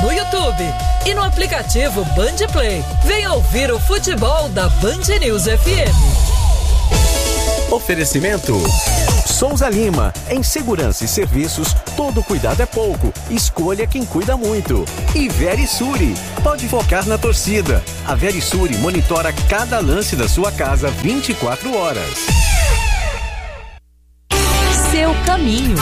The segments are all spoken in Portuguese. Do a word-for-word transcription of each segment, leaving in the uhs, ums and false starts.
no YouTube e no aplicativo Band Play. Venha ouvir o futebol da Band News F M. Oferecimento Souza Lima, em segurança e serviços, todo cuidado é pouco, escolha quem cuida muito. E Verisuri, pode focar na torcida. A Verisuri monitora cada lance da sua casa vinte e quatro horas. Seu caminho.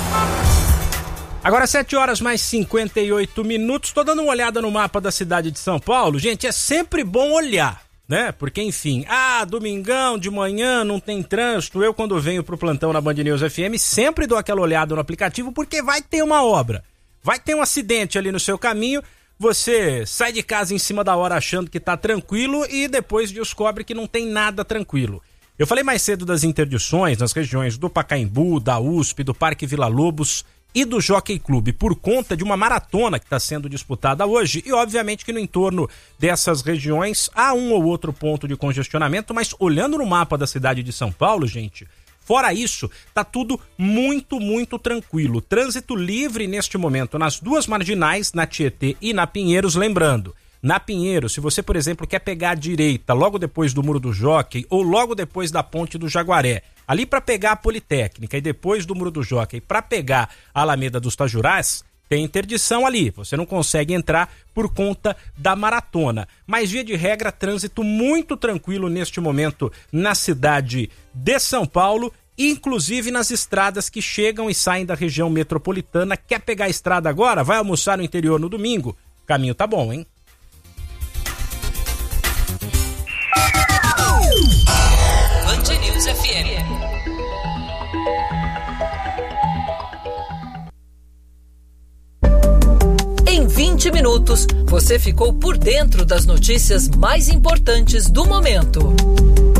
Agora sete horas mais cinquenta e oito minutos, tô dando uma olhada no mapa da cidade de São Paulo. Gente, é sempre bom olhar, né? Porque, enfim, ah, domingão de manhã, não tem trânsito. Eu, quando venho pro plantão na Band News F M, sempre dou aquela olhada no aplicativo, porque vai ter uma obra, vai ter um acidente ali no seu caminho. Você sai de casa em cima da hora achando que tá tranquilo e depois descobre que não tem nada tranquilo. Eu falei mais cedo das interdições nas regiões do Pacaembu, da U S P, do Parque Vila Lobos e do Jockey Club, por conta de uma maratona que está sendo disputada hoje, e obviamente que no entorno dessas regiões há um ou outro ponto de congestionamento, mas olhando no mapa da cidade de São Paulo, gente, fora isso, tá tudo muito, muito tranquilo. Trânsito livre neste momento nas duas marginais, na Tietê e na Pinheiros, lembrando, na Pinheiro, se você, por exemplo, quer pegar a direita logo depois do Muro do Jockey ou logo depois da Ponte do Jaguaré, ali para pegar a Politécnica e depois do Muro do Jockey para pegar a Alameda dos Tajurás, tem interdição ali. Você não consegue entrar por conta da maratona. Mas, via de regra, trânsito muito tranquilo neste momento na cidade de São Paulo, inclusive nas estradas que chegam e saem da região metropolitana. Quer pegar a estrada agora? Vai almoçar no interior no domingo? O caminho tá bom, hein? Band News F M. Em vinte minutos, você ficou por dentro das notícias mais importantes do momento.